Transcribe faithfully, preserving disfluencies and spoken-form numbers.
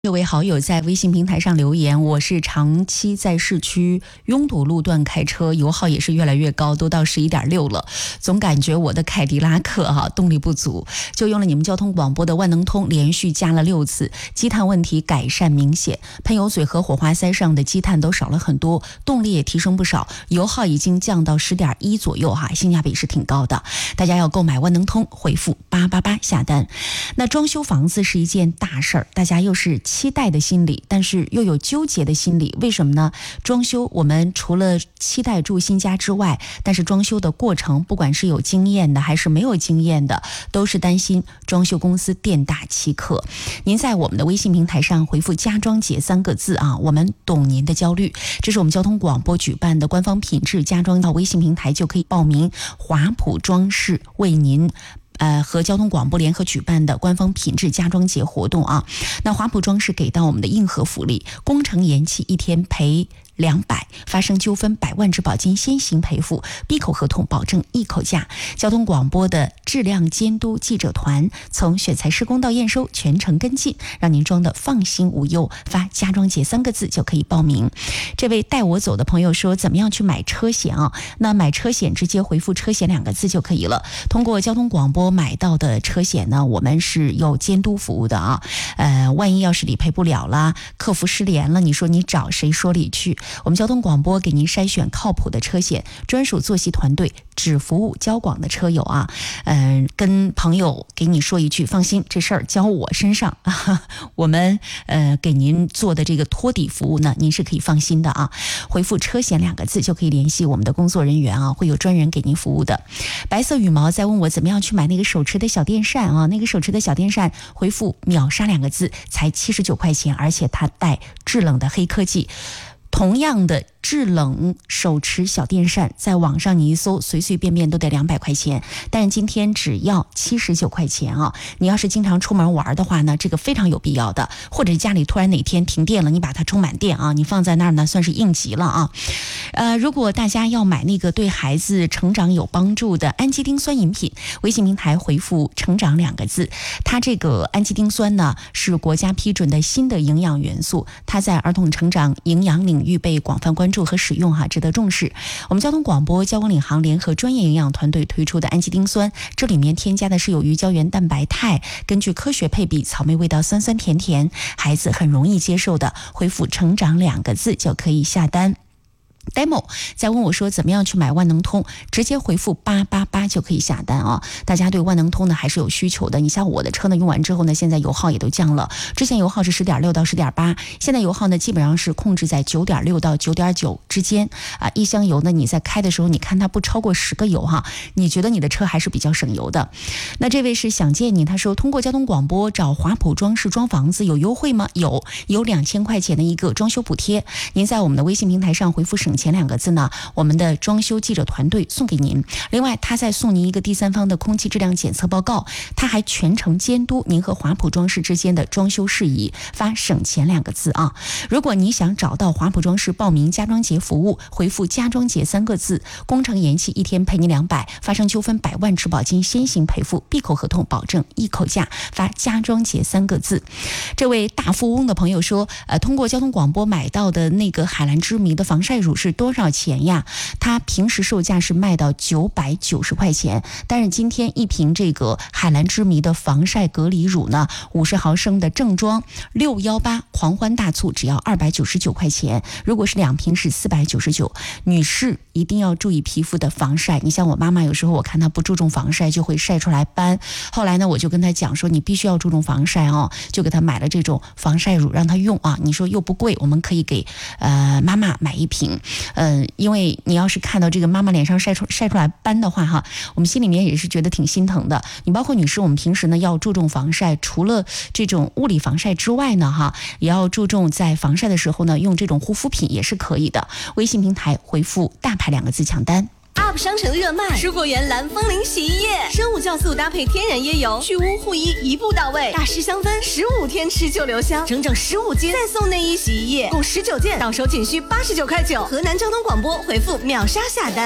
各位好友在微信平台上留言，我是长期在市区拥堵路段开车，油耗也是越来越高，都到十一点六了，总感觉我的凯迪拉克哈、啊、动力不足，就用了你们交通广播的万能通，连续加了六次，积碳问题改善明显，喷油嘴和火花塞上的积碳都少了很多，动力也提升不少，油耗已经降到十点一左右哈，性价比是挺高的。大家要购买万能通，回复八八八下单。那装修房子是一件大事儿，大家又是期待的心理，但是又有纠结的心理，为什么呢？装修我们除了期待住新家之外，但是装修的过程，不管是有经验的还是没有经验的，都是担心装修公司店大欺客。您在我们的微信平台上回复家装节三个字啊，我们懂您的焦虑。这是我们交通广播举办的官方品质家装，到微信平台就可以报名华普装饰为您呃，和交通广播联合举办的官方品质家装节活动啊。那华普装饰给到我们的硬核福利，工程延期一天赔两百，发生纠纷百万质保金先行赔付，闭口合同保证一口价。交通广播的质量监督记者团从选材施工到验收全程跟进，让您装的放心无忧。发家装节三个字就可以报名。这位带我走的朋友说，怎么样去买车险啊？那买车险直接回复车险两个字就可以了。通过交通广播买到的车险呢，我们是有监督服务的啊。呃，万一要是理赔不了啦，客服失联了，你说你找谁说理去？我们交通广播给您筛选靠谱的车险，专属作息团队，只服务交广的车友啊。嗯、呃，跟朋友给你说一句，放心，这事儿交我身上啊。我们呃给您做的这个托底服务呢，您是可以放心的啊。回复车险两个字就可以联系我们的工作人员啊，会有专人给您服务的。白色羽毛在问我怎么样去买那个手持的小电扇啊？那个手持的小电扇，回复秒杀两个字，才七十九块钱，而且它带制冷的黑科技。同样的制冷手持小电扇，在网上你一搜，随随便便都得两百块钱，但是今天只要七十九块钱啊！你要是经常出门玩的话呢，这个非常有必要的，或者家里突然哪天停电了，你把它充满电啊，你放在那儿呢，算是应急了啊。呃，如果大家要买那个对孩子成长有帮助的氨基丁酸饮品，微信平台回复成长两个字，它这个氨基丁酸呢是国家批准的新的营养元素，它在儿童成长营养领域被广泛关注和使用哈，值得重视。我们交通广播交广领航联合专业营养团队推出的氨基丁酸，这里面添加的是有鱼胶原蛋白肽，根据科学配比，草莓味道酸酸甜甜，孩子很容易接受的，回复成长两个字就可以下单。demo 在问我说怎么样去买万能通，直接回复八八八就可以下单啊！大家对万能通呢还是有需求的。你像我的车呢，用完之后呢，现在油耗也都降了，之前油耗是十点六到十点八，现在油耗呢基本上是控制在九点六到九点九之间啊。一箱油呢，你在开的时候，你看它不超过十个油哈，你觉得你的车还是比较省油的。那这位是想见你，他说通过交通广播找华普装饰装房子有优惠吗？有，有两千块钱的一个装修补贴。您在我们的微信平台上回复省前两个字呢，我们的装修记者团队送给您。另外，他再送您一个第三方的空气质量检测报告，他还全程监督您和华普装饰之间的装修事宜。发省钱两个字啊！如果你想找到华普装饰报名家装节服务，回复家装节三个字，工程延期一天赔你两百，发生纠纷百万质保金先行赔付，闭口合同保证一口价。发家装节三个字。这位大富翁的朋友说，呃，通过交通广播买到的那个海蓝之谜的防晒乳是多少钱呀？它平时售价是卖到九百九十块钱，但是今天一瓶这个海蓝之谜的防晒隔离乳呢，五十毫升的正装六一八狂欢大促只要二百九十九块钱，如果是两瓶是四百九十九。女士一定要注意皮肤的防晒，你像我妈妈有时候我看她不注重防晒就会晒出来斑，后来呢我就跟她讲说你必须要注重防晒哦，就给她买了这种防晒乳让她用啊。你说又不贵，我们可以给呃妈妈买一瓶。嗯、呃，因为你要是看到这个妈妈脸上晒出晒出来斑的话哈，我们心里面也是觉得挺心疼的。你包括女士，我们平时呢要注重防晒，除了这种物理防晒之外呢哈，也要注重在防晒的时候呢用这种护肤品也是可以的。微信平台回复大牌两个字抢单。 U P 商城热卖，蔬果园蓝风铃洗衣液，生物酵素搭配天然椰油，去污护衣一步到位，大师香氛，十五天持久留香，整整十五斤，再送内衣洗衣液，共十九件，到手仅需八十九块九。河南交通广播回复秒杀下单。